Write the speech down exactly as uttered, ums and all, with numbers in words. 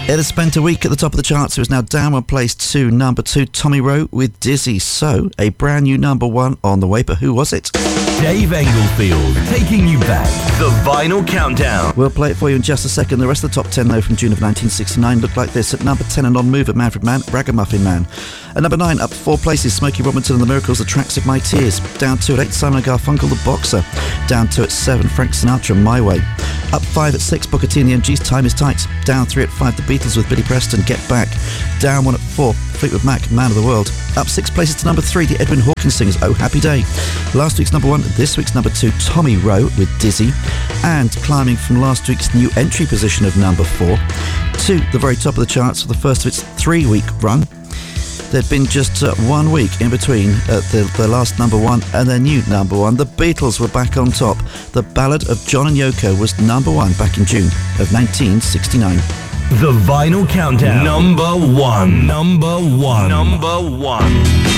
It has spent a week at the top of the charts. It was now down one place to number two, Tommy Rowe with Dizzy. So, a brand new number one on the way, but who was it? Dave Englefield, taking you back. The Vinyl Countdown. We'll play it for you in just a second. The rest of the top ten, though, from June of nineteen sixty-nine looked like this. At number ten, a non-move at Manfred Mann, Ragamuffin Man. At number nine, up four places, Smokey Robinson and the Miracles, The Tracks of My Tears. Down two at eight, Simon and Garfunkel, The Boxer. Down two at seven, Frank Sinatra, My Way. Up five at six, Booker T and the M Gs, Time Is Tight. Down three at five, The Beatles with Billy Preston, Get Back. Down one at four, Fleetwood Mac, Man of the World. Up six places to number three, the Edwin Hawkins Singers, Oh Happy Day. Last week's number one, this week's number two, Tommy Rowe with Dizzy. And climbing from last week's new entry position of number four to the very top of the charts for the first of its three-week run. There'd been just uh, one week in between uh, the, the last number one and their new number one. The Beatles were back on top. The Ballad of John and Yoko was number one back in June of nineteen sixty-nine. The Vinyl Countdown. Number one. Number one. Number one.